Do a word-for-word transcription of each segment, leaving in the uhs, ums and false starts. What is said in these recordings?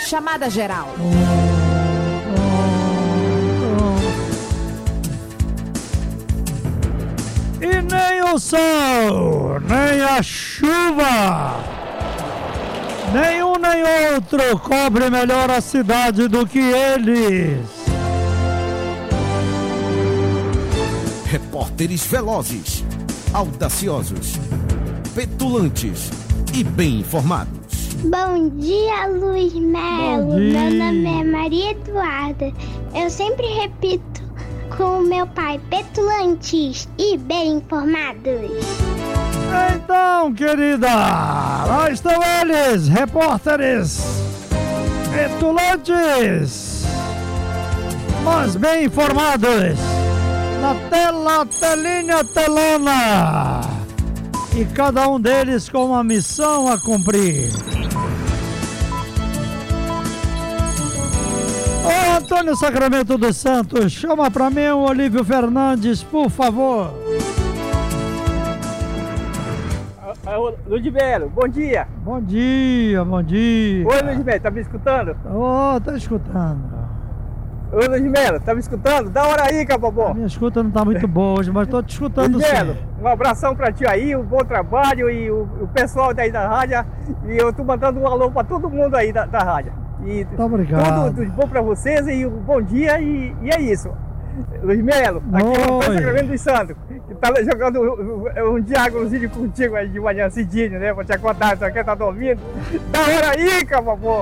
chamada geral. E nem o sol, nem a chuva, nenhum nem outro cobre melhor a cidade do que eles. Repórteres velozes, audaciosos, petulantes e bem informados. Bom dia, Luiz Melo. Bom dia. Meu nome é Maria Eduarda. Eu sempre repito com o meu pai, petulantes e bem informados. Então, querida, lá estão eles, repórteres petulantes, mas bem informados. Na tela, telinha, telona. E cada um deles com uma missão a cumprir. Ô Antônio Sacramento dos Santos, chama pra mim o Olívio Fernandes, por favor. Luiz Melo, bom dia. Bom dia, bom dia. Oi, Luiz Melo, tá me escutando? Ô, oh, tá escutando. Oi, Luiz Melo, tá me escutando? Dá hora aí, Cabobó. A minha escuta não tá muito boa hoje, mas tô te escutando. Luiz Melo, sim. Um abração pra ti aí, um bom trabalho e o, o pessoal daí da rádio. E eu tô mandando um alô pra todo mundo aí da, da rádio. E Muito obrigado. Tudo de bom pra vocês e um bom dia e, e é isso. Luiz Melo, aqui é o Antônio Sacramento dos Santos, que tá jogando um, um diálogozinho contigo aí de manhã cedinho, né? Pra te acordar, só quer tá dormindo. Dá hora aí, Cabobó.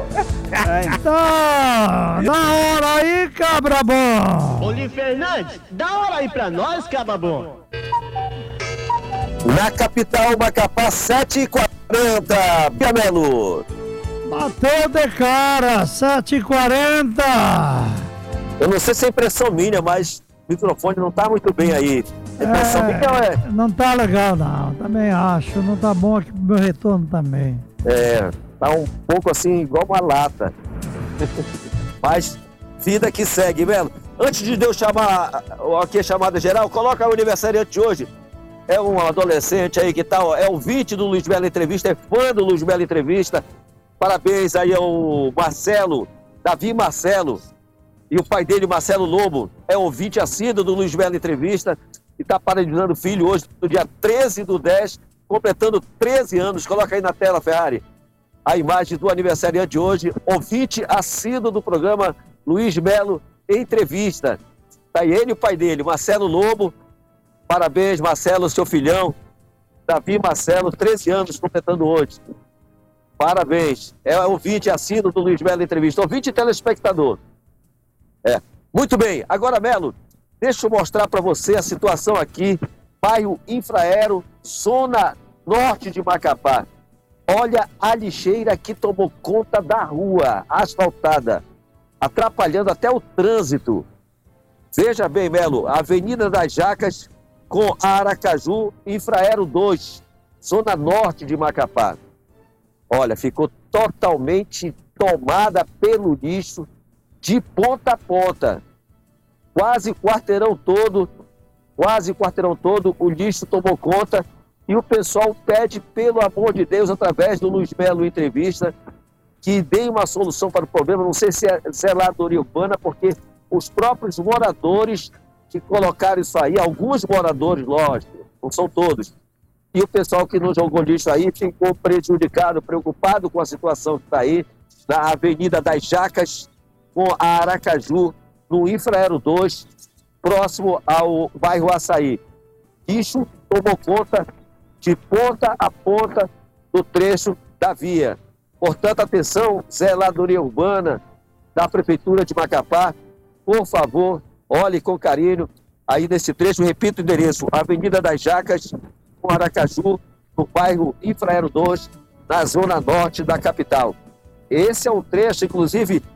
Tá, dá hora aí, cabra bom. Olívio Fernandes, dá hora aí pra nós, cabra bom. Na capital, Macapá, sete e quarenta. Piamelo. Bateu de cara, sete e quarenta. Eu não sei se é impressão minha, mas o microfone não tá muito bem aí. A impressão É, minha é... não tá legal não, também acho, não tá bom aqui pro meu retorno também. É, tá um pouco assim, igual uma lata. Mas, vida que segue, Melo. Antes de Deus chamar aqui a chamada geral, coloca o aniversariante de hoje. É um adolescente aí que tá, ó, é ouvinte do Luiz Melo Entrevista, é fã do Luiz Melo Entrevista. Parabéns aí ao Marcelo, Davi Marcelo. E o pai dele, Marcelo Lobo, é ouvinte assíduo do Luiz Melo Entrevista e está parabenizando o filho hoje, no dia treze do dez, completando treze anos. Coloca aí na tela, Ferrari, a imagem do aniversariante de hoje, ouvinte assíduo do programa Luiz Melo Entrevista. Está aí ele e o pai dele, Marcelo Lobo. Parabéns, Marcelo, seu filhão. Davi Marcelo, treze anos, completando hoje. Parabéns. É ouvinte assíduo do Luiz Melo Entrevista, ouvinte e telespectador. É. Muito bem, agora Melo, deixa eu mostrar para você a situação aqui, bairro Infraero, zona norte de Macapá. Olha a lixeira que tomou conta da rua asfaltada, atrapalhando até o trânsito. Veja bem, Melo, a Avenida das Jacas com a Aracaju, Infraero dois, zona norte de Macapá. Olha, ficou totalmente tomada pelo lixo, de ponta a ponta, quase quarteirão todo, quase quarteirão todo, o lixo tomou conta e o pessoal pede, pelo amor de Deus, através do Luiz Melo Entrevista, que dê uma solução para o problema. Não sei se é zeladoria urbana, porque os próprios moradores que colocaram isso aí, alguns moradores, lógico, não são todos, e o pessoal que não jogou lixo aí ficou prejudicado, preocupado com a situação que está aí, na Avenida das Jacas, com a Aracaju, no Infraero dois, próximo ao bairro Açaí. Lixo tomou conta de ponta a ponta do trecho da via. Portanto, atenção, zeladoria urbana da Prefeitura de Macapá, por favor, olhe com carinho aí nesse trecho. Repito o endereço, Avenida das Jacas, com Aracaju, no bairro Infraero dois, na zona norte da capital. Esse é um trecho, inclusive,